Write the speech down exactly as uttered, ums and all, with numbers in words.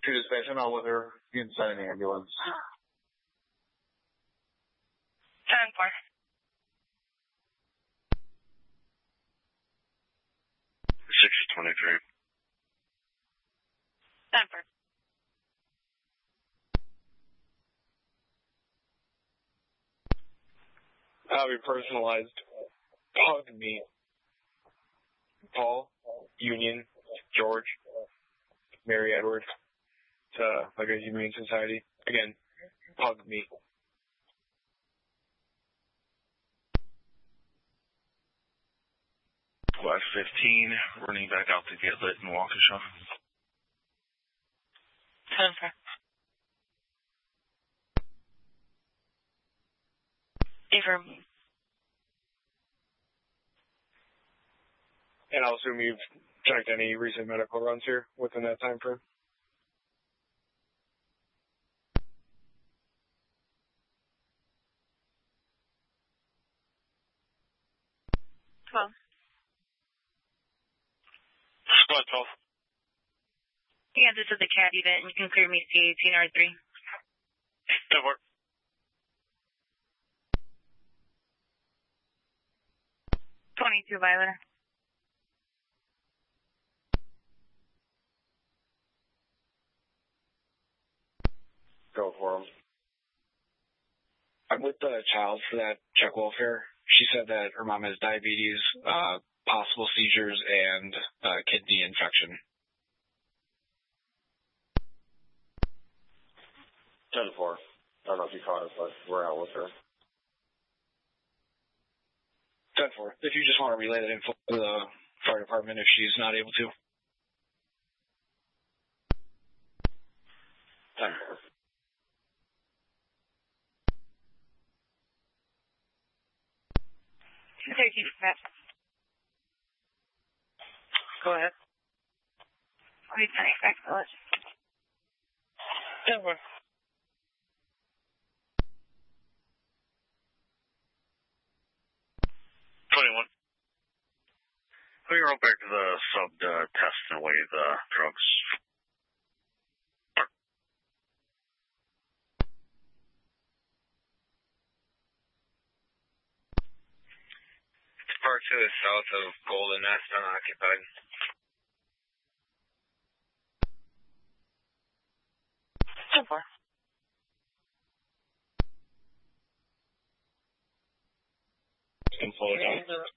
To dispatch, I'm out with her. You can send an ambulance. ten four. six twenty-three. ten four. I'll be personalized. Hug me. Paul, Union, George, Mary Edward, to like a humane society. Again, hug me. West fifteen, running back out to get lit in Waukesha. ten four. Affirm. And I'll assume you've checked any recent medical runs here within that time frame. twelve. Squad twelve. Yeah, this is the C A D event, and you can clear me C eighteen R three. ten four. twenty-two Violet. Go for him. I'm with the child for that check welfare. She said that her mom has diabetes, uh, possible seizures, and uh, kidney infection. ten four. I don't know if you caught it, but we're out with her. ten four. If you just want to relay that info to the fire department if she's not able to. ten four. thirteen Pat. Go ahead. Wait, sorry, back to it. ten four. twenty-one. We roll back to the sub to test and weigh the drugs. Part two is south of Golden Nest, unoccupied. ten four. Can slow it down.